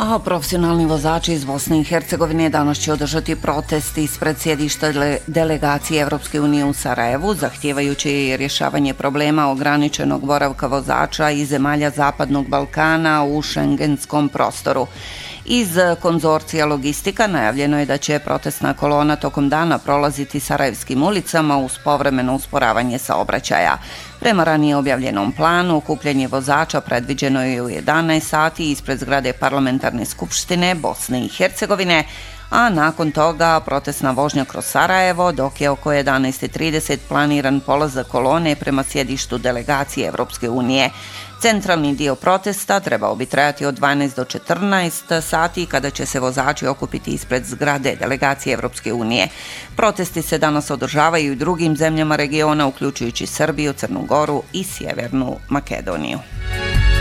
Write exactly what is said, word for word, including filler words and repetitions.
A profesionalni vozači iz Bosne i Hercegovine danas će održati protest ispred sjedišta delegacije Evropske unije u Sarajevu, zahtijevajući rješavanje problema ograničenog boravka vozača iz zemalja Zapadnog Balkana u šengenskom prostoru. Iz konzorcija Logistika najavljeno je da će protestna kolona tokom dana prolaziti sarajevskim ulicama uz povremeno usporavanje saobraćaja. Prema ranije objavljenom planu, okupljanje vozača predviđeno je u jedanaest sati ispred zgrade Parlamentarne skupštine Bosne i Hercegovine, a nakon toga protestna vožnja kroz Sarajevo, dok je oko jedanaest i trideset planiran polazak kolone prema sjedištu delegacije Evropske unije. Centralni dio protesta trebao bi trajati od dvanaest do četrnaest sati, kada će se vozači okupiti ispred zgrade delegacije Evropske unije. Protesti se danas održavaju i u drugim zemljama regiona, uključujući Srbiju, Crnu Goru i Sjevernu Makedoniju.